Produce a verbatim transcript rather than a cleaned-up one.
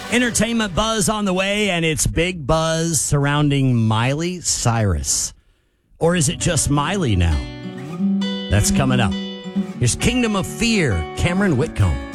Entertainment buzz on the way, and it's big buzz surrounding Miley Cyrus. Or is it just Miley now? That's coming up. Here's Kingdom of Fear, Cameron Whitcomb.